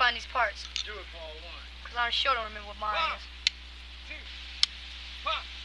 find these parts. Do it, Paul. One. Because I sure don't remember what mine is. 2, pop.